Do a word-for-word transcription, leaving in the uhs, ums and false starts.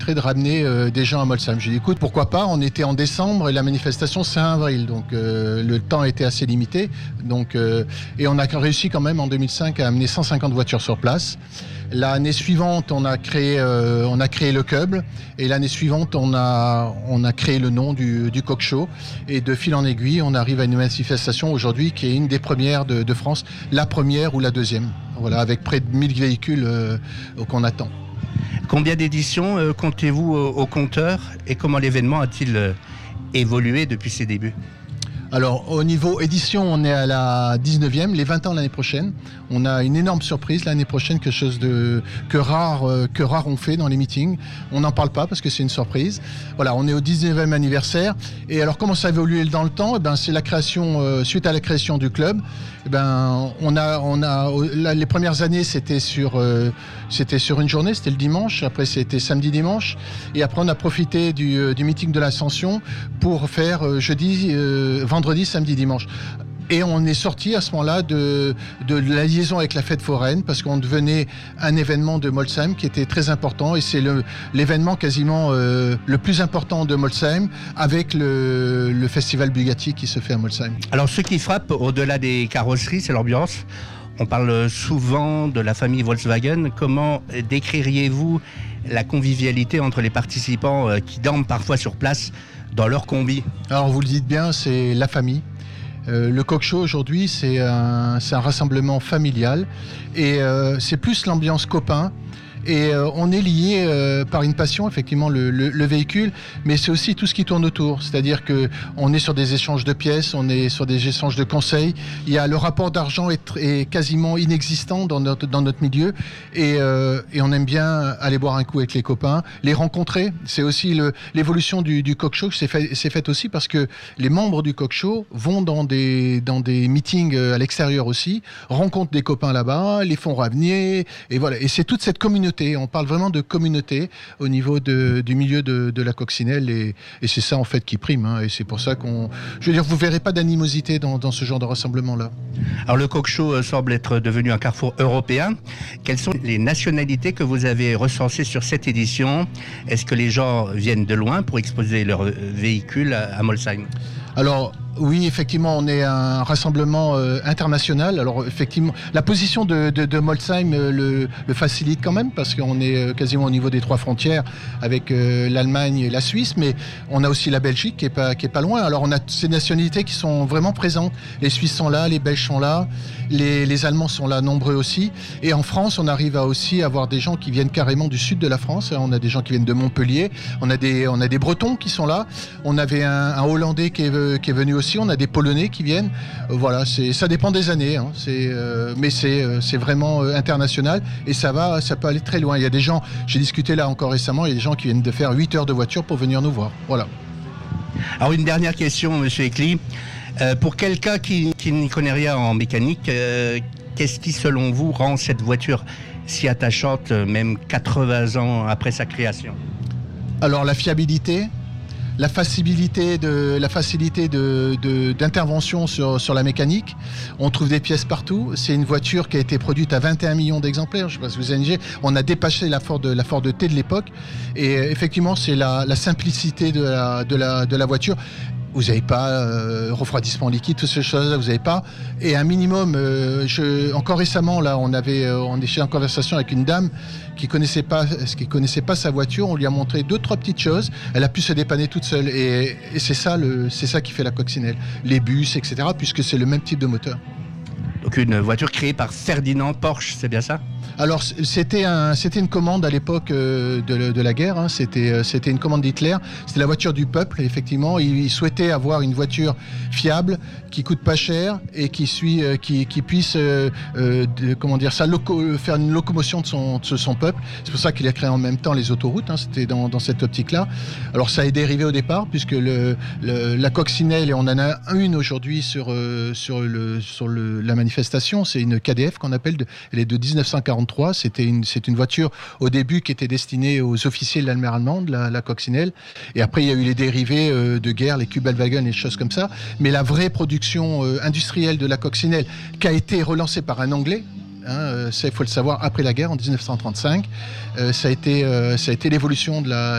de ramener euh, des gens à Molsheim. J'ai dit écoute, pourquoi pas, on était en décembre et la manifestation c'est en avril, donc euh, le temps était assez limité, donc, euh, et on a réussi quand même en deux mille cinq à amener cent cinquante voitures sur place. L'année suivante, on a créé, euh, on a créé le Cub, et l'année suivante, on a, on a créé le nom du, du Coq Show, et de fil en aiguille, on arrive à une manifestation aujourd'hui qui est une des premières de, de France, la première ou la deuxième, voilà, avec près de mille véhicules euh, qu'on attend. Combien d'éditions euh, comptez-vous au, au compteur et comment l'événement a-t-il euh, évolué depuis ses débuts ? Alors, au niveau édition, on est à la dix-neuvième, les vingt ans l'année prochaine. On a une énorme surprise l'année prochaine, quelque chose de, que rare, euh, que rare on fait dans les meetings. On n'en parle pas parce que c'est une surprise. Voilà, on est au dix-neuvième anniversaire. Et alors, comment ça a évolué dans le temps ? Eh ben, c'est la création, euh, suite à la création du club. Eh ben, on a, on a, là, les premières années, c'était sur, euh, c'était sur une journée, c'était le dimanche. Après, c'était samedi-dimanche. Et après, on a profité du, euh, du meeting de l'Ascension pour faire euh, jeudi, euh, vendredi, samedi, dimanche. Et on est sorti à ce moment-là de, de la liaison avec la fête foraine parce qu'on devenait un événement de Molsheim qui était très important et c'est le, l'événement quasiment euh, le plus important de Molsheim avec le, le festival Bugatti qui se fait à Molsheim. Alors ce qui frappe au-delà des carrosseries, c'est l'ambiance. On parle souvent de la famille Volkswagen. Comment décririez-vous la convivialité entre les participants qui dorment parfois sur place dans leur combi ? Alors vous le dites bien, c'est la famille. Euh, le Coq Show aujourd'hui, c'est un, c'est un rassemblement familial et euh, c'est plus l'ambiance copain. Et euh, on est lié euh, par une passion, effectivement, le, le, le véhicule, mais c'est aussi tout ce qui tourne autour. C'est-à-dire qu'on est sur des échanges de pièces, on est sur des échanges de conseils. Il y a le rapport d'argent est, est quasiment inexistant dans notre, dans notre milieu. Et, euh, et on aime bien aller boire un coup avec les copains, les rencontrer. C'est aussi le, l'évolution du, du Coq Show, c'est fait, c'est fait aussi parce que les membres du Coq Show vont dans des, dans des meetings à l'extérieur aussi, rencontrent des copains là-bas, les font revenir. Et voilà. Et c'est toute cette communauté. On parle vraiment de communauté au niveau de, du milieu de, de la coccinelle et, et c'est ça en fait qui prime. Hein, et c'est pour ça qu'on, je veux dire, vous verrez pas d'animosité dans, dans ce genre de rassemblement-là. Alors le Coq Show semble être devenu un carrefour européen. Quelles sont les nationalités que vous avez recensées sur cette édition ? Est-ce que les gens viennent de loin pour exposer leurs véhicules à, à Molsheim ? Alors oui, effectivement, on est un rassemblement euh, international. Alors effectivement, la position de, de, de Molsheim euh, le, le facilite quand même parce qu'on est euh, quasiment au niveau des trois frontières avec euh, l'Allemagne et la Suisse, mais on a aussi la Belgique qui est pas qui est pas loin. Alors on a ces nationalités qui sont vraiment présentes. Les Suisses sont là, les Belges sont là, les, les Allemands sont là, nombreux aussi. Et en France, on arrive à aussi avoir des gens qui viennent carrément du sud de la France. On a des gens qui viennent de Montpellier, on a des on a des Bretons qui sont là. On avait un, un Hollandais qui est qui est venu aussi. On a des Polonais qui viennent. Euh, voilà, c'est, ça dépend des années, hein. C'est, euh, mais c'est, euh, c'est vraiment euh, international et ça va, ça peut aller très loin. Il y a des gens, j'ai discuté là encore récemment, il y a des gens qui viennent de faire huit heures de voiture pour venir nous voir. Voilà. Alors une dernière question, Monsieur Ecli. Euh, pour quelqu'un qui, qui n'y connaît rien en mécanique, euh, qu'est-ce qui, selon vous, rend cette voiture si attachante, même quatre-vingts ans après sa création ? Alors la fiabilité. La facilité, de, la facilité de, de, d'intervention sur, sur la mécanique. On trouve des pièces partout. C'est une voiture qui a été produite à vingt et un millions d'exemplaires. Je ne sais pas si vous avez. On a dépassé la Ford, la Ford T de l'époque. Et effectivement, c'est la, la simplicité de la, de, la, de la voiture. Vous n'avez pas euh, refroidissement liquide, toutes ces choses-là, vous n'avez pas. Et un minimum, euh, je, encore récemment, là, on avait, euh, on était en conversation avec une dame qui connaissait pas, qui connaissait pas sa voiture. On lui a montré deux, trois petites choses. Elle a pu se dépanner toute seule. Et, et c'est ça, le, c'est ça qui fait la coccinelle. Les bus, et cetera, puisque c'est le même type de moteur. Donc une voiture créée par Ferdinand Porsche, c'est bien ça ? Alors c'était, un, c'était une commande à l'époque euh, de, de la guerre, hein. c'était, euh, c'était une commande d'Hitler, c'était la voiture du peuple effectivement, il, il souhaitait avoir une voiture fiable, qui coûte pas cher et qui, suit, euh, qui, qui puisse euh, euh, de, comment dire ça, loco, faire une locomotion de son, de son peuple, c'est pour ça qu'il a créé en même temps les autoroutes, hein. C'était dans, dans cette optique-là. Alors ça a dérivé au départ puisque le, le, la coccinelle, et on en a une aujourd'hui sur, euh, sur, le, sur le, la manifestation, c'est une K D F qu'on appelle, de, elle est de dix-neuf cent quarante-trois. C'était une, c'est une voiture au début qui était destinée aux officiers de l'armée allemande, la, la coccinelle. Et après, il y a eu les dérivés euh, de guerre, les Kübelwagen et des choses comme ça. Mais la vraie production euh, industrielle de la coccinelle, qui a été relancée par un Anglais, hein, ça, il faut le savoir, après la guerre, en dix-neuf cent trente-cinq, euh, ça a été, euh, ça a été l'évolution de la